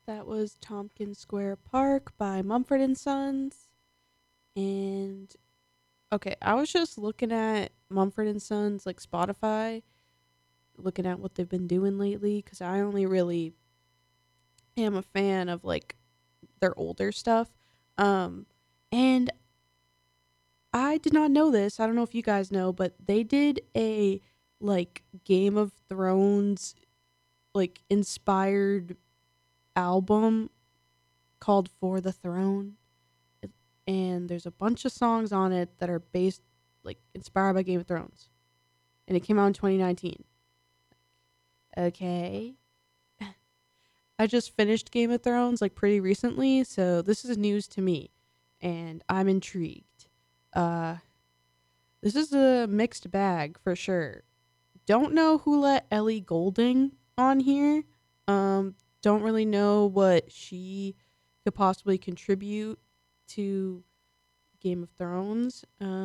That was Tompkins Square Park by Mumford and Sons. And okay, I was just looking at Mumford and Sons like Spotify, looking at what they've been doing lately cuz I only really am a fan of like their older stuff. Um and I did not know this. I don't know if you guys know, but they did a like Game of Thrones like inspired album called For the Throne. And there's a bunch of songs on it that are based like inspired by Game of Thrones. And it came out in 2019. Okay. I just finished Game of Thrones like pretty recently, so this is news to me and I'm intrigued. Uh this is a mixed bag for sure. Don't know who let Ellie Goulding on here. Don't really know what she could possibly contribute to Game of Thrones.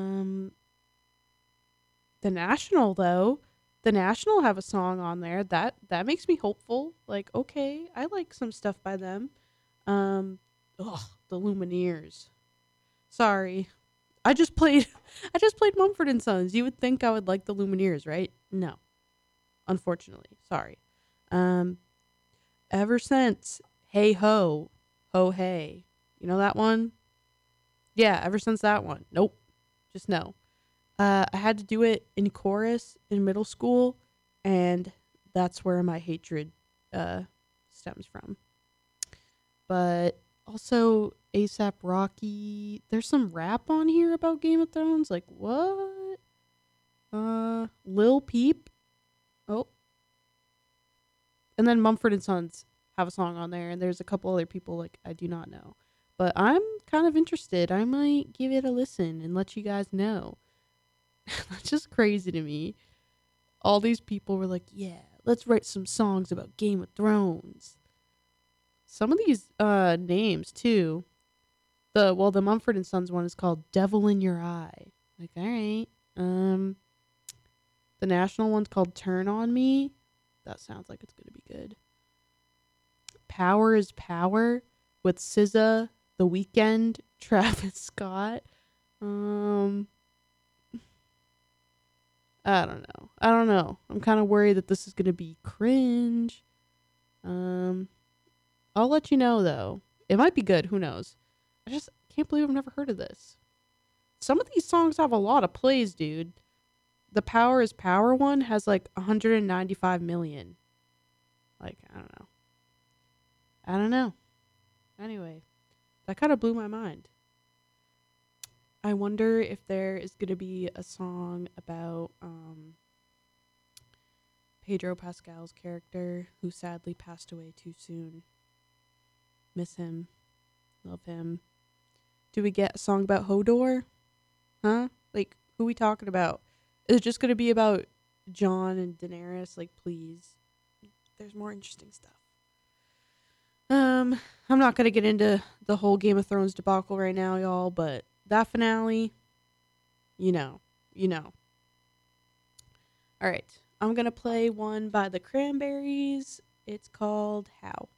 The National though, the National have a song on there that makes me hopeful. Like, okay, I like some stuff by them. Um, the Lumineers. Sorry, I just played, I just played Mumford and Sons. You would think I would like the Lumineers, right? No, unfortunately, sorry. Um, ever since Hey Ho, Ho Hey, you know that one? Yeah, ever since that one. Nope, just no. I had to do it in chorus in middle school, and that's where my hatred uh, stems from. But also ASAP Rocky. There's some rap on here about Game of Thrones. Like what? Lil Peep. Oh, and then Mumford and Sons have a song on there, and there's a couple other people like I do not know. But I'm kind of interested. I might give it a listen and let you guys know. That's just crazy to me. All these people were like, yeah, let's write some songs about Game of Thrones. Some of these names too. The Mumford and Sons one is called Devil in Your Eye. Like, all right. Um the National one's called Turn on Me. That sounds like it's gonna be good. Power is Power with SZA, The Weeknd, Travis Scott. Um I don't know. I don't know. I'm kind of worried that this is gonna be cringe. Um I'll let you know though. It might be good. Who knows? I just can't believe I've never heard of this. Some of these songs have a lot of plays, dude. The Power is Power one has like 195 million. Like, I don't know. I don't know. Anyway, that kind of blew my mind. I wonder if there is going to be a song about Pedro Pascal's character who sadly passed away too soon. Miss him. Love him. Do we get a song about Hodor? Huh? Like, who we talking about? Is it just gonna be about Jon and Daenerys? Like, please. There's more interesting stuff. I'm not gonna get into the whole Game of Thrones debacle right now, y'all, but that finale, you know, you know. All right, I'm gonna play one by the Cranberries. It's called How.